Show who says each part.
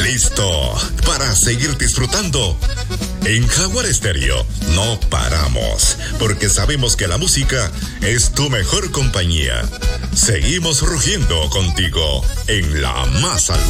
Speaker 1: ¿Listo para seguir disfrutando? En Jaguar Estéreo no paramos, porque sabemos que la música es tu mejor compañía. Seguimos rugiendo contigo en la más salvaje.